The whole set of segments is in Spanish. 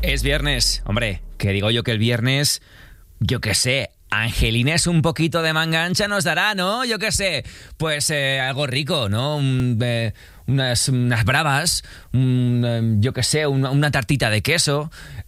Es viernes. Hombre, que digo yo que el viernes, yo qué sé, Angelines un poquito de manga ancha nos dará, ¿no? Yo qué sé, pues algo rico, ¿no? Unas bravas, yo qué sé, una tartita de queso,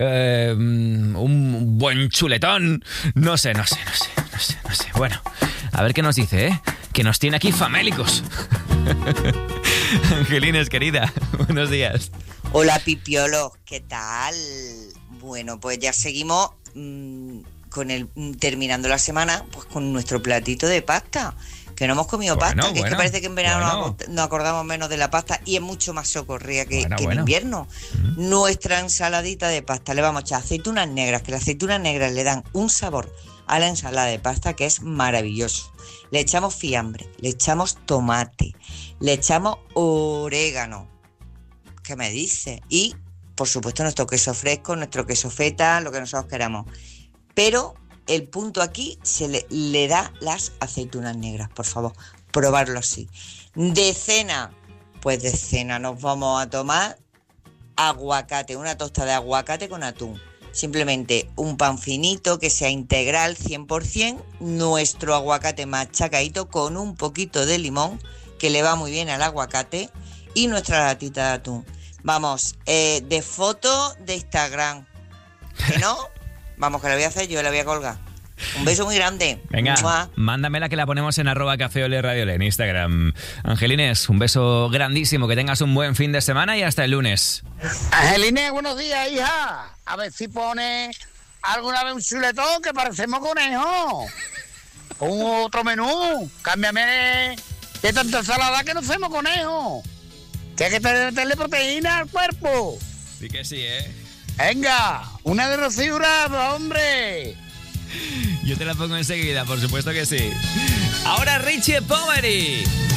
un buen chuletón, no sé. Bueno, a ver qué nos dice, ¿eh? Que nos tiene aquí famélicos. Angelines, querida, buenos días. Hola, Pipiolo, ¿qué tal? Bueno, pues ya seguimos terminando la semana pues con nuestro platito de pasta. Que no hemos comido pasta, que es que parece que en verano nos acordamos menos de la pasta y es mucho más socorrida que en invierno. Nuestra ensaladita de pasta, le vamos a echar aceitunas negras, que las aceitunas negras le dan un sabor a la ensalada de pasta que es maravilloso. Le echamos fiambre, le echamos tomate, le echamos orégano. ¿Qué me dice? Y, por supuesto, nuestro queso fresco, nuestro queso feta, lo que nosotros queramos. Pero el punto aquí le da las aceitunas negras, por favor, probarlo así. De cena, pues de cena nos vamos a tomar aguacate, una tosta de aguacate con atún. Simplemente un pan finito que sea integral 100%, nuestro aguacate machacadito con un poquito de limón, que le va muy bien al aguacate, y nuestra latita de atún. Vamos, de foto de Instagram. ¿Que no? Vamos, que la voy a hacer yo, la voy a colgar. Un beso muy grande. Venga, ¡mua! Mándamela que la ponemos en @cafeoleradiole en Instagram. Angelines, un beso grandísimo, que tengas un buen fin de semana y hasta el lunes. Angelines, buenos días, hija. A ver si pones alguna vez un chuletón que parecemos conejos. Pon otro menú. Cámbiame de tanta ensalada que no hacemos conejos. Que hay que meterle proteína al cuerpo. Sí que sí, ¿eh? Venga, una de Rocío Jurado, hombre. Yo te la pongo enseguida, por supuesto que sí. Ahora Richie Poveri.